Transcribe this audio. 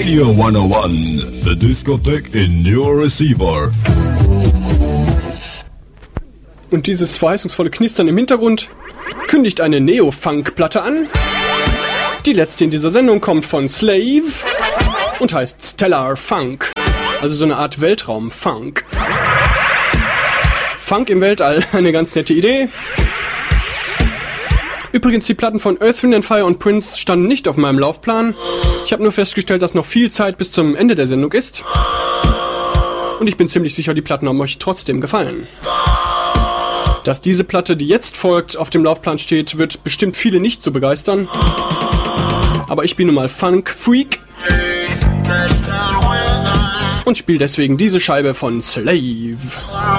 Radio 101, the discotheque in your receiver. Und dieses verheißungsvolle Knistern im Hintergrund kündigt eine Neo-Funk-Platte an. Die letzte in dieser Sendung kommt von Slave und heißt Stellar Funk. Also so eine Art Weltraum-Funk. Funk im Weltall, eine ganz nette Idee. Übrigens, die Platten von Earth, Wind & Fire und Prince standen nicht auf meinem Laufplan. Ich habe nur festgestellt, dass noch viel Zeit bis zum Ende der Sendung ist. Und ich bin ziemlich sicher, die Platten haben euch trotzdem gefallen. Dass diese Platte, die jetzt folgt, auf dem Laufplan steht, wird bestimmt viele nicht so begeistern. Aber ich bin nun mal Funk-Freak und spiele deswegen diese Scheibe von Slave.